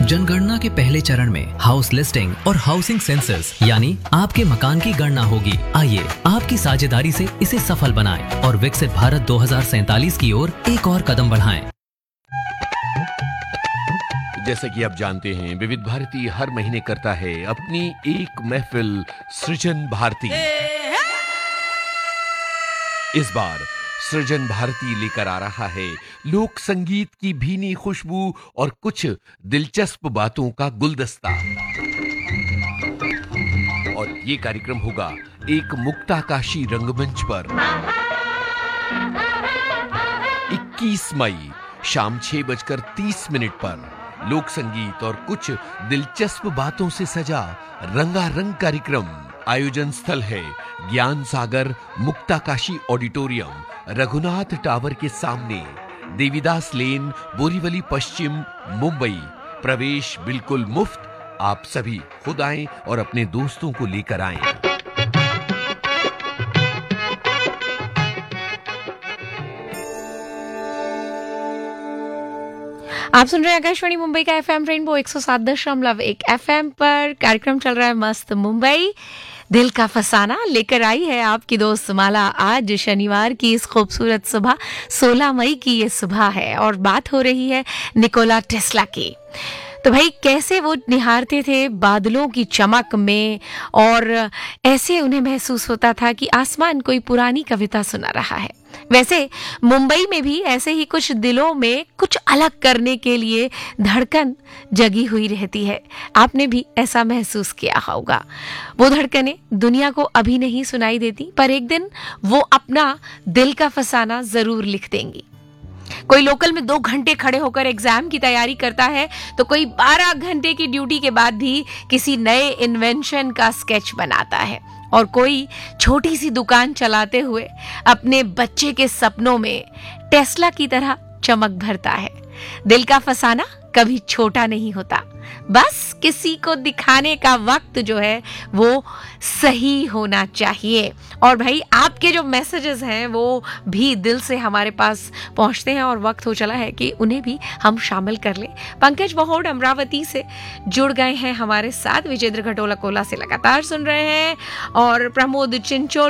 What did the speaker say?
जनगणना के पहले चरण में हाउस लिस्टिंग और हाउसिंग सेंसस यानी आपके मकान की गणना होगी। आइए आपकी साझेदारी से इसे सफल बनाएं और विकसित भारत 2047 की ओर एक और कदम बढ़ाएं। जैसा कि आप जानते हैं, विविध भारती हर महीने करता है अपनी एक महफिल सृजन भारती। इस बार सृजन भारती लेकर आ रहा है लोक संगीत की भीनी खुशबू और कुछ दिलचस्प बातों का गुलदस्ता। और ये कार्यक्रम होगा एक मुक्ताकाशी रंगमंच पर 21 मई शाम 6:30 पर लोक संगीत और कुछ दिलचस्प बातों से सजा रंगारंग कार्यक्रम। आयोजन स्थल है ज्ञान सागर मुक्ताकाशी ऑडिटोरियम, रघुनाथ टावर के सामने, देवीदास लेन, बोरीवली पश्चिम, मुंबई। प्रवेश बिल्कुल मुफ्त। आप सभी खुद आएं और अपने दोस्तों को लेकर आएं। आप सुन रहे हैं आकाशवाणी मुंबई का एफएम रेनबो 107.1 एफएम पर। कार्यक्रम चल रहा है मस्त मुंबई, दिल का फसाना। लेकर आई है आपकी दोस्त माला आज शनिवार की इस खूबसूरत सुबह। 16 मई की ये सुबह है और बात हो रही है निकोला टेस्ला की। तो भाई कैसे वो निहारते थे बादलों की चमक में और ऐसे उन्हें महसूस होता था कि आसमान कोई पुरानी कविता सुना रहा है। वैसे मुंबई में भी ऐसे ही कुछ दिलों में कुछ अलग करने के लिए धड़कन जगी हुई रहती है। आपने भी ऐसा महसूस किया होगा। वो धड़कनें दुनिया को अभी नहीं सुनाई देती, पर एक दिन वो अपना दिल का फसाना जरूर लिख देंगी। कोई लोकल में 2 घंटे खड़े होकर एग्जाम की तैयारी करता है, तो कोई 12 घंटे की ड्यूटी के बाद भी किसी नए इन्वेंशन का स्केच बनाता है, और कोई छोटी सी दुकान चलाते हुए अपने बच्चे के सपनों में टेस्ला की तरह चमक भरता है। दिल का फसाना कभी छोटा नहीं होता, बस किसी को दिखाने का वक्त जो है वो सही होना चाहिए। और भाई आपके जो मैसेजेस हैं वो भी दिल से हमारे पास पहुंचते हैं और वक्त हो चला है कि उन्हें भी हम शामिल कर लें। पंकज बहोड़ अमरावती से जुड़ गए हैं हमारे साथ, विजेंद्र खटोला कोला से लगातार सुन रहे हैं, और प्रमोद चिंचोल